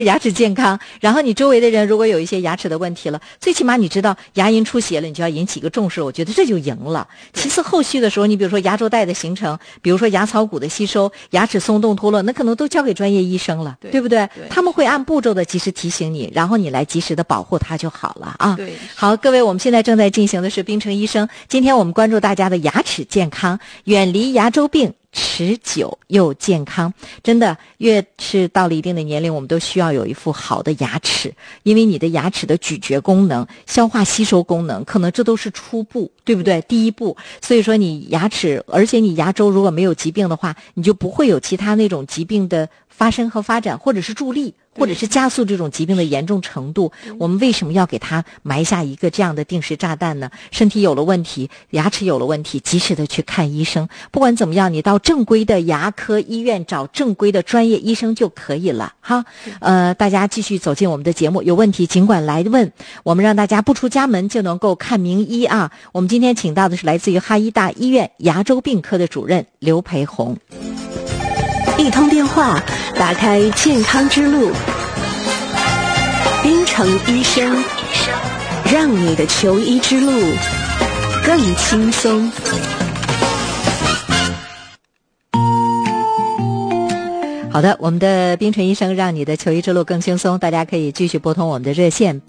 牙齿健康，然后你周围的人如果有一些牙齿的问题了，最起码你知道牙龈出血了，你就要引起一个重视，我觉得这就赢了。其次后续的时候，你比如说牙周袋的形成，比如说牙槽骨的吸收，牙齿松动脱落，那可能都交给专业医生了， 对不对？他们会按步骤的及时提醒你，然后你来及时的保护它就好了啊。 对， 好，各位，我们现在正在进行的是冰城医生，今天我们关注大家的牙齿健康，远离牙周病，持久又健康。真的，越是到了一定的年龄，我们都需要有一副好的牙齿，因为你的牙齿的咀嚼功能、消化吸收功能，可能这都是初步，对不对？第一步。所以说你牙齿，而且你牙周如果没有疾病的话，你就不会有其他那种疾病的发生和发展，或者是助力，或者是加速这种疾病的严重程度。我们为什么要给它埋下一个这样的定时炸弹呢？身体有了问题，牙齿有了问题，及时的去看医生。不管怎么样，你到正规的牙科医院找正规的专业医生就可以了哈。大家继续走进我们的节目，有问题尽管来问，我们让大家不出家门就能够看名医啊。我们今天请到的是来自于哈医大医院牙周病科的主任刘培红。 一通电话，打开健康之路。冰城医生，让你的求医之路更轻松。 好的，我们的冰城医生让你的求医之路更轻松，大家可以继续拨通我们的热线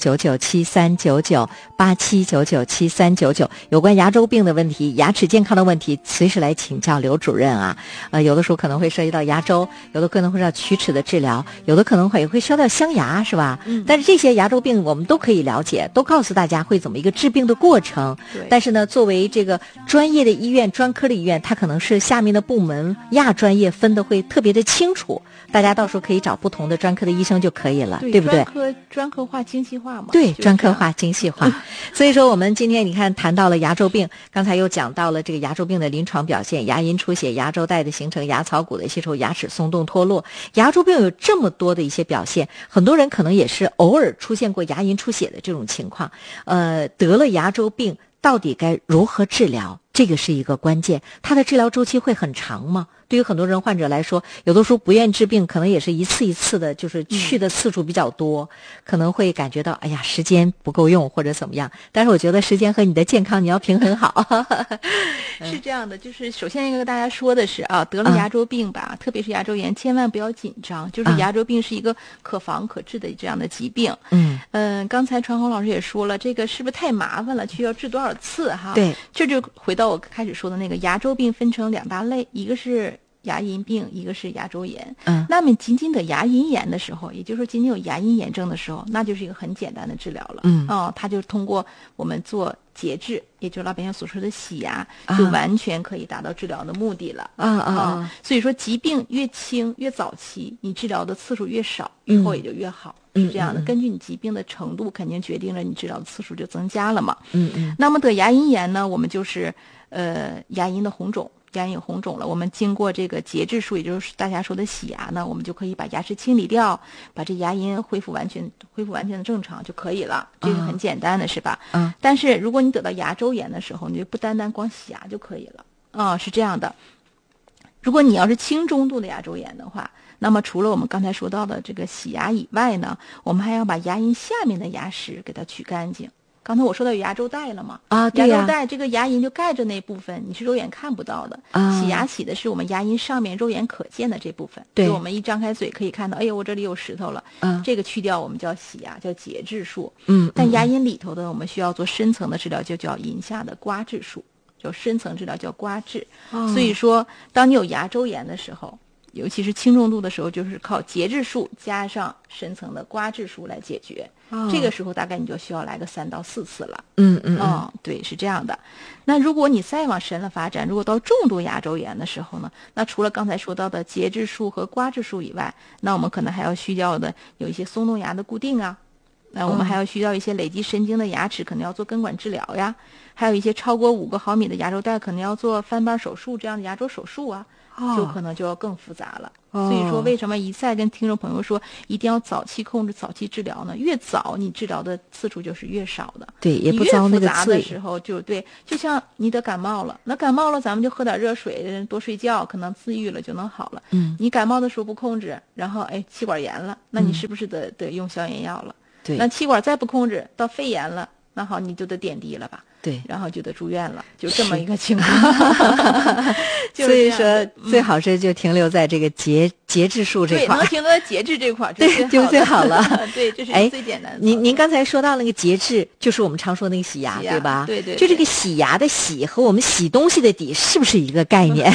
8799739987997399，有关牙周病的问题、牙齿健康的问题，随时来请教刘主任啊。有的时候可能会涉及到牙周，有的可能会要龋齿的治疗，有的可能会需要到镶牙，是吧？但是这些牙周病我们都可以了解，都告诉大家会怎么一个治病的过程。但是呢，作为这个专业的医院、专科的医院，它可能是下面的部门亚专业分的会特别的清楚，大家到时候可以找不同的专科的医生就可以了， 对不对？ 专科化精细化嘛。 对，专科化精细化。所以说我们今天你看谈到了牙周病，刚才又讲到了这个牙周病的临床表现，牙龈出血、牙周袋的形成、牙槽骨的吸收、牙齿松动脱落。牙周病有这么多的一些表现，很多人可能也是偶尔出现过牙龈出血的这种情况。得了牙周病到底该如何治疗？这个是一个关键，它的治疗周期会很长吗？对于很多人患者来说，有的时候不愿治病，可能也是一次一次的，就是去的次数比较多，可能会感觉到哎呀时间不够用或者怎么样。但是我觉得时间和你的健康你要平衡好。 是这样的，就是首先要跟大家说的是啊，得了牙周病吧，特别是牙周炎，千万不要紧张，就是牙周病是一个可防可治的这样的疾病。刚才传红老师也说了，这个是不是太麻烦了？需要治多少次哈？ 对， 这就回到我开始说的那个牙周病分成两大类，一个是牙龈病，一个是牙周炎。那么仅仅得牙龈炎的时候，也就是说仅仅有牙龈炎症的时候，那就是一个很简单的治疗了。它就通过我们做节制，也就是老百姓所说的洗牙，就完全可以达到治疗的目的了。所以说疾病越轻越早期，你治疗的次数越少，愈后也就越好。是这样的，根据你疾病的程度，肯定决定了你治疗的次数就增加了嘛。那么得牙龈炎呢，我们就是牙龈的红肿。牙龈有红肿了，我们经过这个节制术，也就是大家说的洗牙呢，我们就可以把牙齿清理掉，把这牙龈恢复完全的正常就可以了。这个很简单的是吧？但是如果你得到牙周炎的时候，你就不单单光洗牙就可以了。是这样的。如果你要是轻中度的牙周炎的话，那么除了我们刚才说到的这个洗牙以外呢，我们还要把牙龈下面的牙石给它取干净。刚才我说到有牙周袋了嘛？对呀，牙周袋这个牙龈就盖着那部分，你是肉眼看不到的。洗牙洗的是我们牙龈上面肉眼可见的这部分。对，就我们一张开嘴可以看到，哎呦，我这里有石头了。这个去掉我们叫洗牙，叫节制术。但牙龈里头的我们需要做深层的治疗，就叫龈下的刮治术，就深层治疗叫刮治。所以说，当你有牙周炎的时候，尤其是轻重度的时候，就是靠节制术加上深层的刮治术来解决。这个时候大概你就需要来个3到4次了。对，是这样的。那如果你再往深了发展，如果到重度牙周炎的时候呢，那除了刚才说到的节制术和刮治术以外，那我们可能还要需要的有一些松动牙的固定啊，那我们还要需要一些累积神经的牙齿，可能要做根管治疗呀，还有一些超过5个毫米的牙周袋，可能要做翻瓣手术这样的牙周手术啊，就可能就要更复杂了。 所以说为什么一再跟听众朋友说一定要早期控制、早期治疗呢？越早你治疗的次数就是越少的。 对，也不遭那个罪。 越复杂的时候就对，就像你得感冒了，那感冒了咱们就喝点热水，多睡觉，可能自愈了就能好了。你感冒的时候不控制，然后气管炎了，那你是不是得用消炎药了？ 对， 那气管再不控制，到肺炎了，那好你就得点滴了吧？ 对， 然后就得住院了，就这么一个情况。 所以说，最好是就停留在这个节制数这块， 对，能停留在节制这块， 对，就最好了。 对，这是最简单的。 您刚才说到那个节制，就是我们常说那个洗牙，对吧？ 对对。 就这个洗牙的洗和我们洗东西的底是不是一个概念？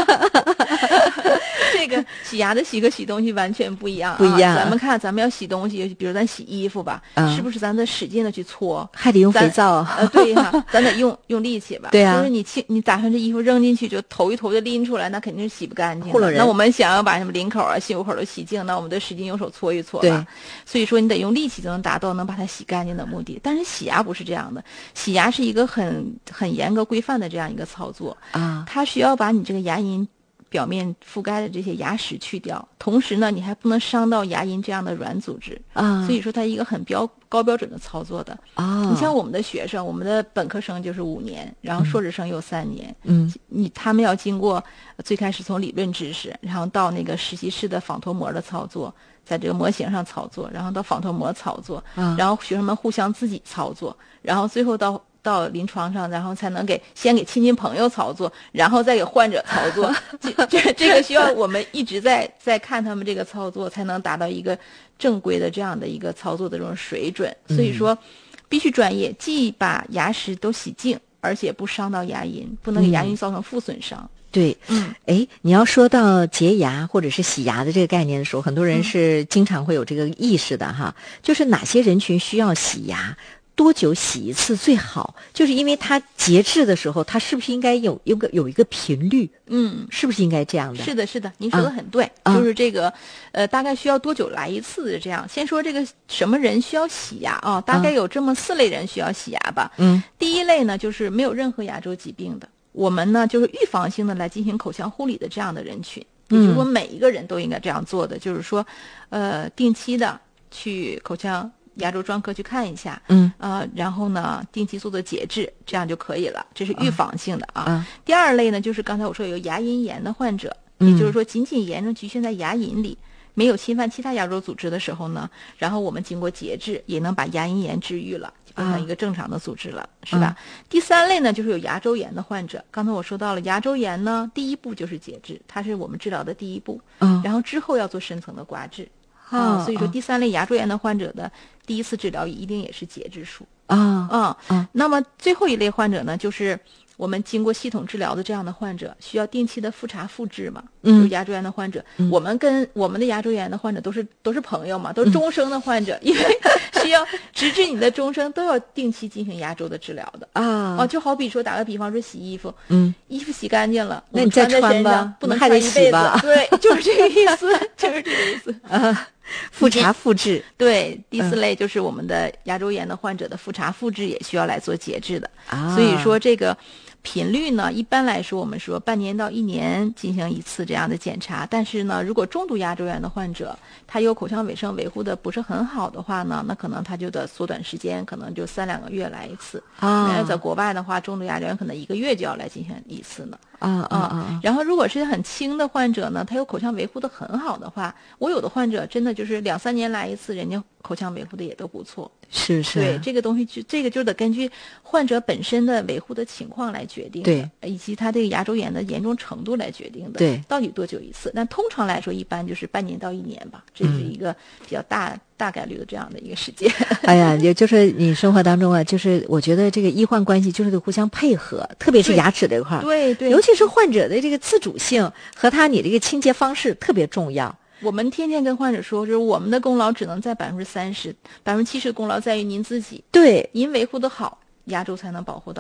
这个洗牙的洗和洗东西完全不一样， 不一样。 咱们看，咱们要洗东西，比如咱洗衣服吧，是不是咱得使劲的去搓？ 还得用肥皂。 对呀，咱得用力气吧。 对呀。 就是你打算这衣服扔进去就头一头就拎出来，那肯定是洗不干净的。那我们想要把什么领口啊、心口口都洗净，那我们得使劲用手搓一搓吧。所以说你得用力气就能达到能把它洗干净的目的。但是洗牙不是这样的，洗牙是一个很严格规范的这样一个操作啊， 它需要把你这个牙龈表面覆盖的这些牙石去掉，同时呢，你还不能伤到牙龈这样的软组织啊。 所以说，它一个很高标准的操作的啊。 你像我们的学生，我们的本科生就是5年，然后硕士生有3年。他们要经过最开始从理论知识，然后到那个实习室的仿脱模的操作，在这个模型上操作，然后到仿脱模操作，然后学生们互相自己操作，然后最后到临床上，然后才能先给亲戚朋友操作，然后再给患者操作。这个需要我们一直在看他们这个操作，才能达到一个正规的这样的一个操作的这种水准。所以说，必须专业，既把牙石都洗净，而且不伤到牙龈，不能给牙龈造成负损伤。 对，你要说到洁牙或者是洗牙的这个概念的时候，很多人是经常会有这个意识的哈，就是哪些人群需要洗牙。多久洗一次最好？就是因为它节制的时候，它是不是应该有一个频率？是不是应该这样的？ 是的，您说的很对，就是这个大概需要多久来一次的这样。先说这个什么人需要洗牙啊？大概有这么4类人需要洗牙吧。第一类呢，就是没有任何牙周疾病的，我们呢就是预防性的来进行口腔护理的这样的人群，也就是说每一个人都应该这样做的，就是说定期的去口腔牙周专科去看一下，然后呢，定期做节制，这样就可以了。这是预防性的啊。第2类呢，就是刚才我说有牙龈炎的患者，也就是说仅严重局限在牙龈里，没有侵犯其他牙周组织的时候呢，然后我们经过节制也能把牙龈炎治愈了，就变成一个正常的组织了，是吧？第3类呢，就是有牙周炎的患者。刚才我说到了牙周炎呢，第一步就是节制，它是我们治疗的第一步，然后之后要做深层的刮治。所以说第3类牙周炎的患者的第一次治疗一定也是节制术那么最后一类患者呢，就是我们经过系统治疗的这样的患者，需要定期的复查复治嘛。就是牙周炎的患者，我们跟我们的牙周炎的患者都是朋友嘛，都是终生的患者，因为需要直至你的终生都要定期进行牙周的治疗的就好比说打个比方说洗衣服，衣服洗干净了， 那你再穿吧， 不能穿一辈子，对，就是这个意思，就是这个意思复查复治。 对，第4类就是我们的牙周炎的患者的复查复治也需要来做节制的所以说这个频率呢，一般来说我们说半年到1年进行一次这样的检查，但是呢，如果重度牙周炎的患者，他有口腔卫生维护的不是很好的话呢，那可能他就得缩短时间，可能就3-2个月来一次在国外的话，重度牙周炎可能1个月就要来进行一次呢然后如果是很轻的患者呢，他有口腔维护的很好的话，我有的患者真的就是2-3年来一次，人家口腔维护的也都不错。 是对，这个东西这个就得根据患者本身的维护的情况来决定的， 对， 以及他这个牙周炎的严重程度来决定的， 对， 到底多久一次？那通常来说一般就是半年到1年吧，这是一个比较大概率的这样的一个时间。 哎呀，也就是你生活当中啊，就是我觉得这个医患关系就是得互相配合，特别是牙齿这块， 对， 尤其是患者的这个自主性和你这个清洁方式特别重要。 我们天天跟患者说，就是我们的功劳只能在30%，70%的功劳在于您自己。 对， 您维护的好，牙周才能保护得好。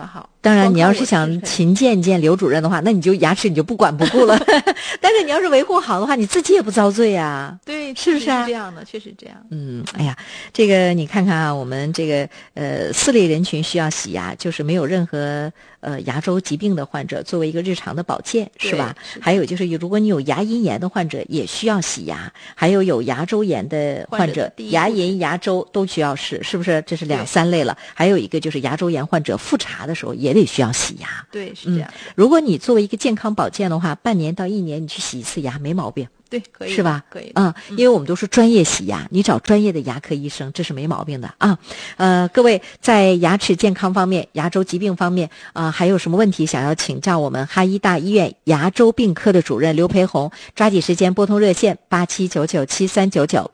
当然，你要是想勤见刘主任的话，那你就牙齿你就不管不顾了。但是你要是维护好的话，你自己也不遭罪啊。 对， 是不是啊？ 是这样的，确实这样。 哎呀，这个你看看啊，我们这个4类人群需要洗牙，就是没有任何牙周疾病的患者，作为一个日常的保健，是吧？还有就是如果你有牙龈炎的患者也需要洗牙，还有牙周炎的患者，牙龈、牙周都需要是不是？这是2、3类了。还有一个就是牙周炎患者复查的时候也得需要洗牙。 对，是这样。 如果你作为一个健康保健的话，半年到1年你去洗一次牙没毛病。 对，可以， 是吧？ 可以， 因为我们都是专业洗牙，你找专业的牙科医生，这是没毛病的啊。各位在牙齿健康方面、牙周疾病方面还有什么问题想要请教我们哈医大医院牙周病科的主任刘培红，抓紧时间拨通热线87997399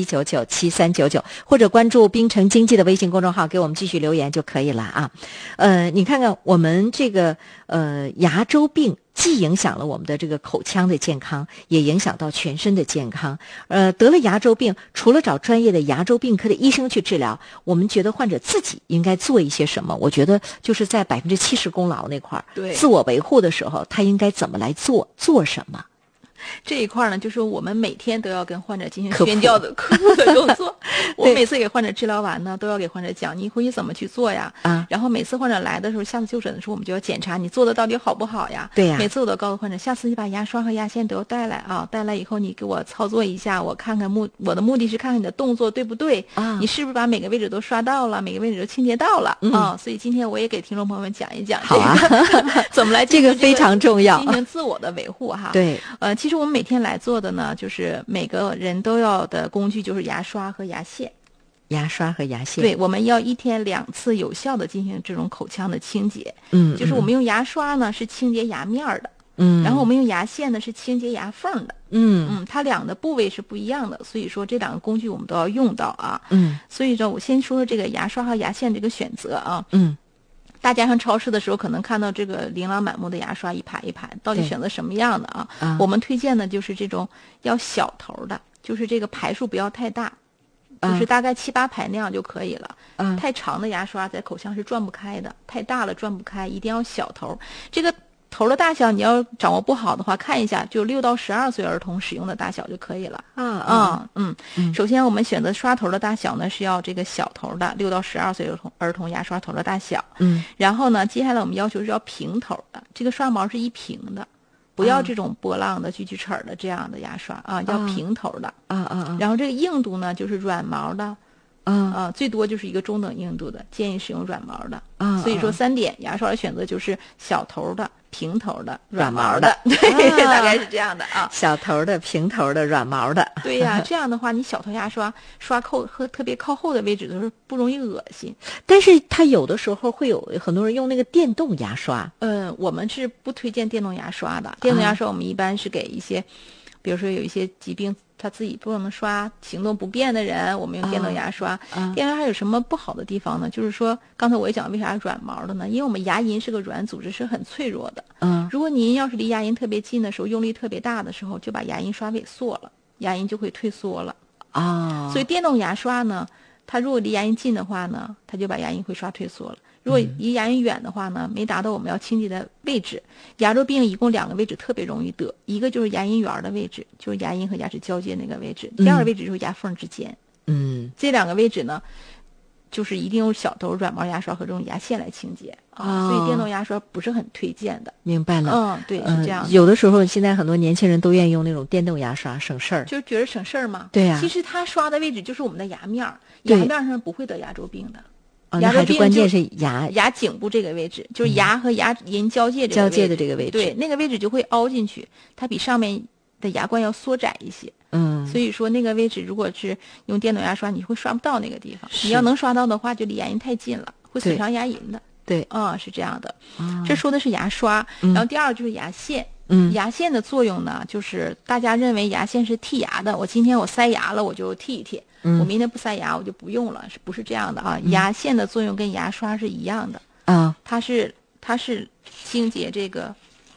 87997399，或者关注滨城经济的微信公众号，给我们继续留言就可以了啊。你看看我们这个牙周病。既影响了我们的这个口腔的健康，也影响到全身的健康。得了牙周病，除了找专业的牙周病科的医生去治疗，我们觉得患者自己应该做一些什么？我觉得就是在70%功劳那块儿， 对， 自我维护的时候，他应该怎么来做什么？ 这一块呢，就是我们每天都要跟患者进行宣教的科普的动作。我每次给患者治疗完呢，都要给患者讲你回去怎么去做呀。然后每次患者来的时候，下次就诊的时候，我们就要检查你做的到底好不好呀。 对呀。 每次我都告诉患者，下次你把牙刷和牙线都要带来啊，带来以后你给我操作一下，我看看我的目的是看看你的动作对不对啊，你是不是把每个位置都刷到了，每个位置都清洁到了啊。所以今天我也给听众朋友们讲一讲这个怎么来这个非常重要， 进行自我的维护哈。 对， 其实我们每天来做的呢，就是每个人都要的工具就是牙刷和牙线。 牙刷和牙线， 对，我们要1天2次有效的进行这种口腔的清洁。就是我们用牙刷呢是清洁牙面的，然后我们用牙线呢是清洁牙缝的。它俩的部位是不一样的，所以说这2个工具我们都要用到啊。所以说我先说说这个牙刷和牙线这个选择啊。大家上超市的时候可能看到这个琳琅满目的牙刷一排一排，到底选择什么样的啊？我们推荐的就是这种要小头的，就是这个排数不要太大。就是大概7、8排那样就可以了。太长的牙刷在口腔是转不开的，太大了转不开，一定要小头。这个头的大小你要掌握不好的话，看一下就6到12岁儿童使用的大小就可以了。首先我们选择刷头的大小呢是要这个小头的6到12岁儿童牙刷头的大小。然后呢，接下来我们要求是要平头的，这个刷毛是一平的。不要这种波浪的、锯齿的这样的牙刷啊，要平头的。然后这个硬度呢，就是软毛的。最多就是一个中等硬度的，建议使用软毛的。所以说3点牙刷的选择就是小头的、平头的、软毛的。对，大概是这样的啊。 小头的、平头的、软毛的。 对呀，这样的话，你小头牙刷刷特别靠后的位置的时候不容易恶心。 但是它有的时候会有很多人用那个电动牙刷。 我们是不推荐电动牙刷的。电动牙刷我们一般是给一些，比如说有一些疾病。他自己不能刷，行动不便的人，我们用电动牙刷。电动牙刷有什么不好的地方呢？就是说，刚才我也讲为啥软毛的呢？因为我们牙龈是个软组织，是很脆弱的。如果您要是离牙龈特别近的时候，用力特别大的时候，就把牙龈刷萎缩了，牙龈就会退缩了。所以电动牙刷呢，它如果离牙龈近的话呢，它就把牙龈会刷退缩了。如果离牙龈远的话呢，没达到我们要清洁的位置。牙周病一共2个位置特别容易得，一个就是牙龈缘的位置，就是牙龈和牙齿交接那个位置；第2个位置就是牙缝之间。这2个位置呢，就是一定用小头软毛牙刷和这种牙线来清洁所以电动牙刷不是很推荐的。 明白了。 对，是这样的。 有的时候现在很多年轻人都愿意用那种电动牙刷，省事儿， 就觉得省事儿嘛。 对呀。 其实它刷的位置就是我们的牙面儿，牙面上不会得牙周病的。 牙周病关键是牙颈部这个位置，就是牙和牙龈交界的这个位置。 对，那个位置就会凹进去，它比上面的牙冠要缩窄一些。所以说那个位置如果是用电动牙刷，你会刷不到那个地方。你要能刷到的话，就离牙龈太近了，会损伤牙龈的。 对， 是这样的。这说的是牙刷，然后第2个就是牙线。牙线的作用呢，就是大家认为牙线是剔牙的，我今天我塞牙了，我就剔一剔。我明天不塞牙，我就不用了，不是这样的啊？牙线的作用跟牙刷是一样的。它是清洁这个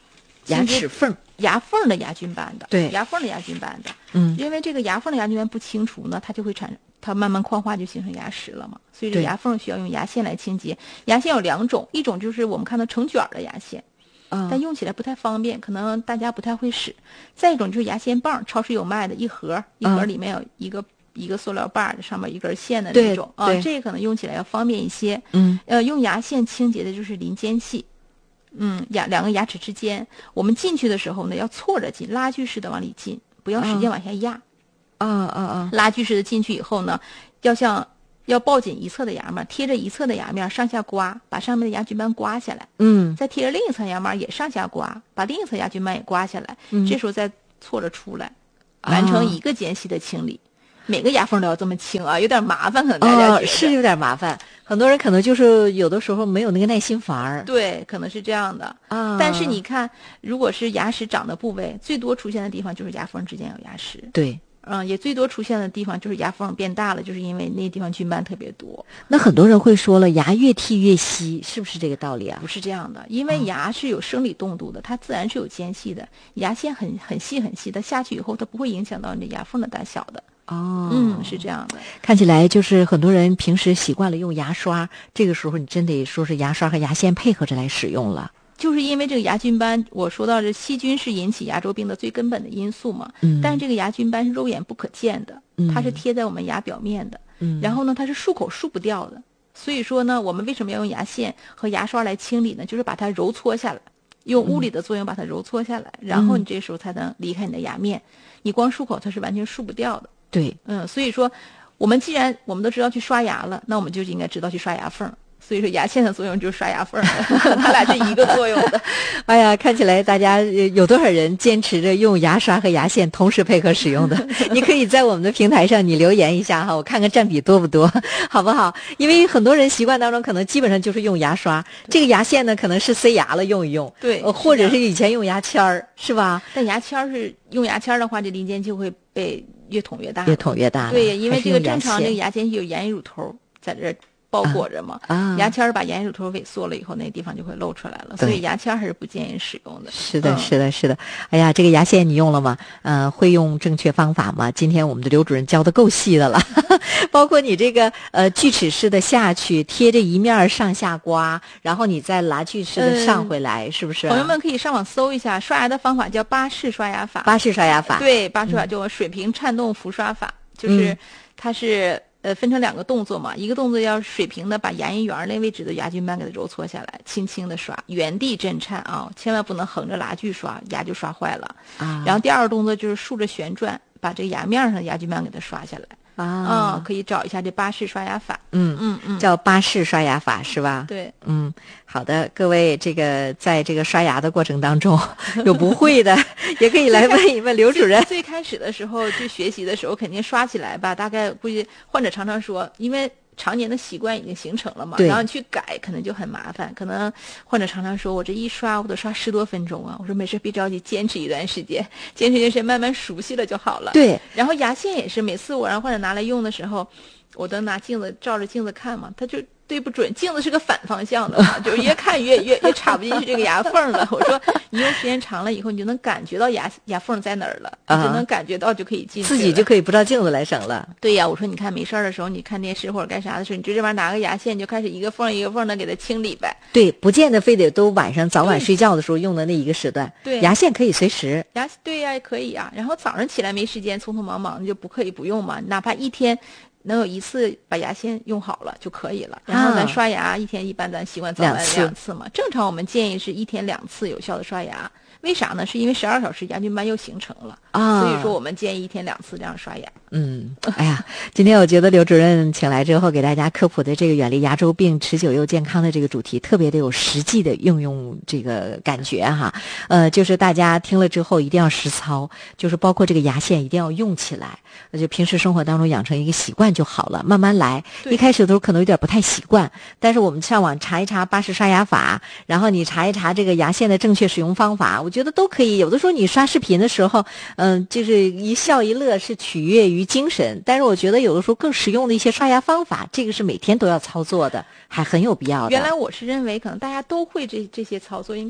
牙齿缝、 牙缝的牙菌斑的， 对， 牙缝的牙菌斑的，因为这个牙缝的牙菌斑不清除呢，它就会它慢慢矿化就形成牙石了嘛，所以这牙缝需要用牙线来清洁。牙线有2种，一种就是我们看到成卷的牙线，但用起来不太方便，可能大家不太会使。再一种就是牙线棒，超市有卖的，一盒里面有一个塑料棒，上面一根线的那种这个可能用起来要方便一些。用牙线清洁的就是邻间隙。两个牙齿之间，我们进去的时候呢，要错着进，拉锯式的往里进，不要使劲往下压。拉锯式的进去以后呢，要抱紧一侧的牙面，贴着一侧的牙面上下刮，把上面的牙菌斑刮下来。再贴着另一侧牙面也上下刮，把另一侧牙菌斑也刮下来。这时候再错着出来，完成一个间隙的清理。每个牙缝都要这么清啊，有点麻烦，可能大家觉得是有点麻烦。很多人可能就是有的时候没有那个耐心法儿。 对，可能是这样的但是你看，如果是牙齿长的部位，最多出现的地方就是牙缝之间有牙石。 对。 也最多出现的地方就是牙缝变大了，就是因为那地方菌斑特别多。 那很多人会说了，牙越剔越稀，是不是这个道理啊？ 不是这样的，因为牙是有生理动度的，它自然是有间隙的，牙线很细很细的，下去以后它不会影响到你的牙缝的大小的。是这样的。 看起来就是很多人平时习惯了用牙刷，这个时候你真得说是牙刷和牙线配合着来使用了。 就是因为这个牙菌斑，我说到这细菌是引起牙周病的最根本的因素嘛。但是这个牙菌斑是肉眼不可见的，它是贴在我们牙表面的。然后呢，它是漱口漱不掉的。所以说呢，我们为什么要用牙线和牙刷来清理呢？就是把它揉搓下来，用物理的作用把它揉搓下来，然后你这时候才能离开你的牙面。你光漱口它是完全漱不掉的。 对， 所以说既然我们都知道去刷牙了，那我们就应该知道去刷牙缝。所以说牙线的作用就是刷牙缝它俩是一个作用的。 哎呀，看起来大家有多少人坚持着用牙刷和牙线同时配合使用的？你可以在我们的平台上你留言一下哈，我看看占比多不多，好不好？因为很多人习惯当中可能基本上就是用牙刷，这个牙线呢可能是塞牙了用一用， 对， 或者是以前用牙签儿，是吧？ 但牙签是用牙签的话，这邻间就会被越捅越大， 越捅越大。 对，因为这个正常这个牙间隙有牙龈乳头在这包裹着嘛，牙签把牙龈乳头萎缩了以后，那地方就会露出来了，所以牙签还是不建议使用的。 是的，是的，是的。哎呀，这个牙线你用了吗？会用正确方法吗？今天我们的刘主任教的够细的了，包括你这个锯齿式的下去，贴着一面上下刮，然后你再拉锯式的上回来，是不是？ 朋友们可以上网搜一下，刷牙的方法叫巴氏刷牙法。 巴氏刷牙法， 对，巴氏刷叫水平颤动浮刷法，就是它是。分成2个动作嘛，一个动作要水平的把牙龈缘那位置的牙菌斑给它揉搓下来，轻轻的刷，原地震颤啊，千万不能横着拉锯刷，牙就刷坏了。然后第2个动作就是竖着旋转，把这个牙面上的牙菌斑给它刷下来。可以找一下这巴氏刷牙法。 叫巴氏刷牙法是吧？ 对， 好的，各位，这个在这个刷牙的过程当中有不会的，也可以来问一问刘主任。 最开始的时候去学习的时候，肯定刷起来吧，大概估计患者常常说，因为常年的习惯已经形成了嘛，然后你去改可能就很麻烦。可能患者常常说，我这一刷我得刷10多分钟啊。我说没事，别着急，坚持一段时间，坚持一段时间，慢慢熟悉了就好了。 对。 然后牙线也是，每次我让患者拿来用的时候，我都拿镜子照着镜子看嘛，他就对不准，镜子是个反方向的嘛，就是越看越插不进去这个牙缝了。我说你用时间长了以后，你就能感觉到牙缝在哪儿了，你就能感觉到就可以进去了， 自己就可以不照镜子来省了。 对呀，我说你看没事的时候，你看电视或者干啥的时候，你就这边拿个牙线，你就开始一个缝一个缝的给它清理呗。 对，不见得非得都早晚睡觉的时候用的那一个时段。 对， 牙线可以随时。 对呀，可以呀。然后早上起来没时间，匆匆忙忙，你就不可以不用嘛，哪怕一天能有1次把牙线用好了就可以了。然后咱刷牙一天一般咱习惯早晚2次嘛，正常我们建议是1天2次有效的刷牙。为啥呢？是因为12小时牙菌斑又形成了所以说我们建议1天2次这样刷牙。 哎呀，今天我觉得刘主任请来之后给大家科普的这个远离牙周病、持久又健康的这个主题，特别的有实际的应用这个感觉哈。就是大家听了之后一定要实操，就是包括这个牙线一定要用起来，就平时生活当中养成一个习惯就好了，慢慢来。一开始的时候可能有点不太习惯，但是我们上网查一查巴氏刷牙法，然后你查一查这个牙线的正确使用方法，我觉得都可以。有的时候你刷视频的时候，就是一笑一乐是取悦于精神，但是我觉得有的时候更实用的一些刷牙方法，这个是每天都要操作的，还很有必要的。 原来我是认为可能大家都会这些操作，应该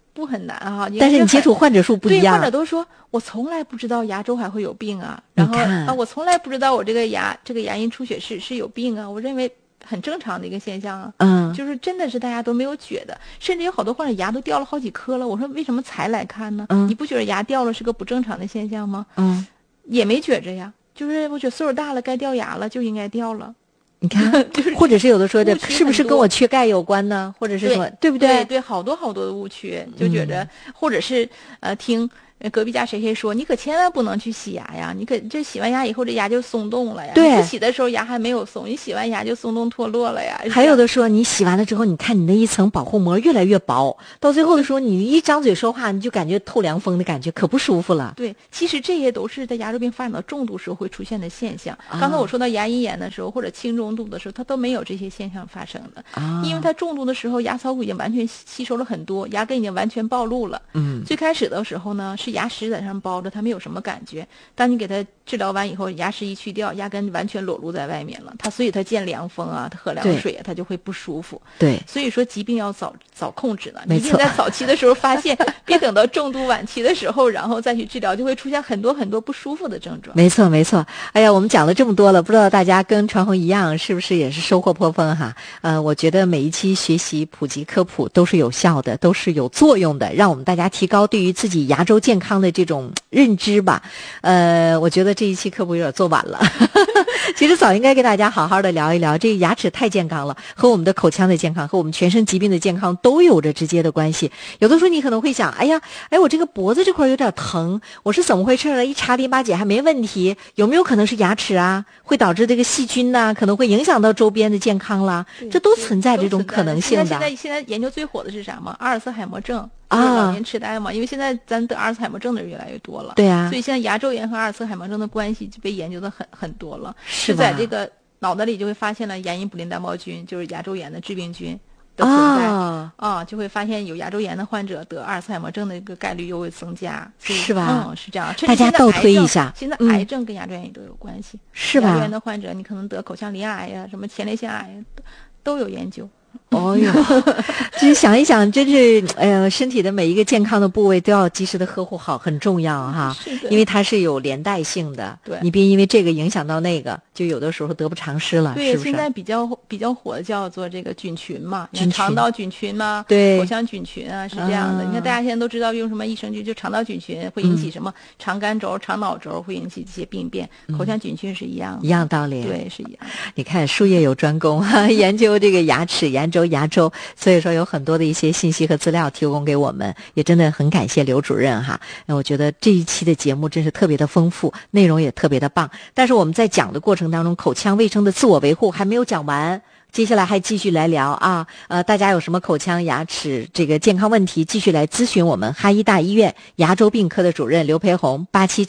不很难哈， 但是你接触患者数不一样， 对，患者都说我从来不知道牙周还会有病啊，然后我从来不知道我这个牙龈出血是有病啊，我认为很正常的一个现象啊，就是真的是大家都没有觉得，甚至有好多患者牙都掉了好几颗了，我说为什么才来看呢？你不觉得牙掉了是个不正常的现象吗？也没觉着呀，就是我觉得岁数大了该掉牙了就应该掉了。 你看，或者是有的说这是不是跟我缺钙有关呢？或者是什么，对不对？ 对，好多的误区，就觉着，或者是听隔壁家谁说，你可千万不能去洗牙呀！你可这洗完牙以后，这牙就松动了呀。 对， 你洗的时候牙还没有松，你洗完牙就松动脱落了呀。 还有的说，你洗完了之后，你看你那一层保护膜越来越薄，到最后的时候，你一张嘴说话，你就感觉透凉风的感觉，可不舒服了。 对，其实这些都是在牙周病发展到重度时候会出现的现象。刚才我说到牙龈炎的时候，或者轻中度的时候，它都没有这些现象发生的。因为它重度的时候，牙槽骨已经完全吸收了很多，牙根已经完全暴露了。最开始的时候呢，是牙石在上包着，它没有什么感觉。当你给它治疗完以后，牙石一去掉，牙根完全裸露在外面了。所以它见凉风啊，它喝凉水啊，它就会不舒服。 对， 所以说疾病要早控制呢。你一定在早期的时候发现，别等到重度晚期的时候，然后再去治疗，就会出现很多不舒服的症状。 没错。哎呀，我们讲了这么多了，不知道大家跟传红一样，是不是也是收获颇丰哈？我觉得每一期学习普及科普都是有效的，都是有作用的，让我们大家提高对于自己牙周健康的这种认知吧。我觉得这一期科普有点做晚了。其实早应该跟大家好好的聊一聊，这个牙齿太健康了，和我们的口腔的健康，和我们全身疾病的健康都有着直接的关系。有的时候你可能会想，我这个脖子这块有点疼，我是怎么回事呢？一查淋巴结还没问题，有没有可能是牙齿啊？会导致这个细菌呢，可能会影响到周边的健康啦，这都存在这种可能性的。 现在研究最火的是啥吗？阿尔茨海默症。老年痴呆嘛，因为现在咱得阿尔茨海默症的人越来越多了， 对啊， 所以现在牙周炎和阿尔茨海默症的关系就被研究的很多了， 是在这个脑袋里就会发现了牙龈卟啉单胞菌，就是牙周炎的致病菌的存在就会发现有牙周炎的患者得阿尔茨海默症的一个概率又会增加， 是吧？ 是这样， 大家倒推一下， 现在癌症跟牙周炎也都有关系， 是吧？ 牙周炎的患者你可能得口腔鳞癌呀，什么前列腺癌都有研究。 哦哟，就是想一想，真是身体的每一个健康的部位都要及时的呵护好，很重要哈。因为它是有连带性的。 对， 你别因为这个影响到那个，就有的时候得不偿失了。 对， 是不是？ 现在比较火的叫做这个菌群嘛，肠道菌群嘛， 对， 口腔菌群啊，是这样的。你看大家现在都知道用什么益生菌，就肠道菌群会引起什么肠肝轴、肠脑轴，会引起这些病变。口腔菌群是一样的， 一样道理。 对，是一样的。 你看，术业有专攻哈，研究这个牙齿、牙周，所以说有很多的一些信息和资料提供给我们，也真的很感谢刘主任哈。我觉得这一期的节目真是特别的丰富，内容也特别的棒。但是我们在讲的过程当中，口腔卫生的自我维护还没有讲完。接下来还继续来聊啊，大家有什么口腔牙齿这个健康问题，继续来咨询我们哈医大医院牙周病科的主任刘培红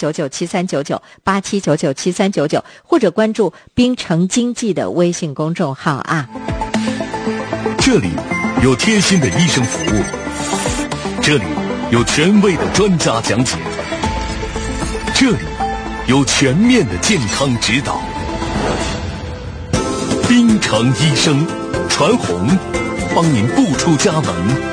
8799739987997399，或者关注冰城经济的微信公众号啊。 这里有贴心的医生服务，这里有权威的专家讲解，这里有全面的健康指导。冰城医生传红，帮您不出家门